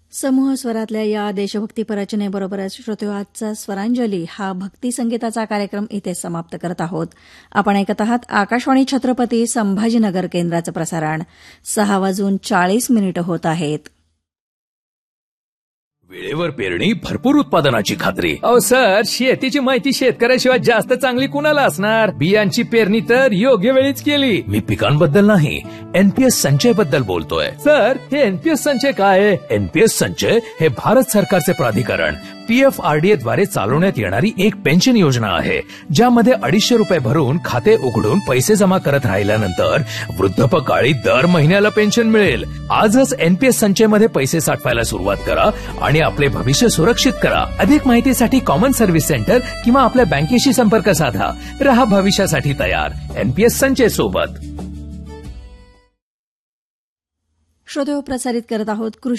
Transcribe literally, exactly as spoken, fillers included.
समूह स्वरातल्या या देशभक्तीपर रचनेबरोबरच श्रोत्यो आजचा स्वरांजली हा भक्ती संगीताचा कार्यक्रम इथे समाप्त करत आहोत. आपण ऐकत आहात आकाशवाणी छत्रपती संभाजीनगर केंद्राचं प्रसारण. सहा वाजून चाळीस मिनिटं होत आहेत. वेळेवर पेरणी, भरपूर उत्पादनाची खात्री. अहो सर, शेतीची माहिती शेतकऱ्याशिवाय जास्त चांगली कुणाला असणार? बियांची पेरणी तर योग्य वेळीच केली. मी पिकांबद्दल नाही, एनपीएस संचय बद्दल बोलतोय. सर, हे एनपीएस संचय काय आहे? एनपीएस संचय हे भारत सरकारचे प्राधिकरण पीएफआरडीए द्वारे चालवण्यात येणारी एक पेन्शन योजना आहे, ज्यामध्ये अडीचशे रुपये भरून खाते उघडून पैसे जमा करत राहिल्यानंतर वृद्धापकाळी दर महिन्याला पेन्शन मिळेल. आजच एनपीएस संचय मध्ये पैसे साठवायला सुरुवात करा आणि आपले भविष्य सुरक्षित करा. अधिक माहितीसाठी कॉमन सर्व्हिस सेंटर किंवा आपल्या बँकेशी संपर्क साधा. रहा भविष्यासाठी तयार एनपीएस संचय सोबत. श्रोत्यो प्रसारित करत आहोत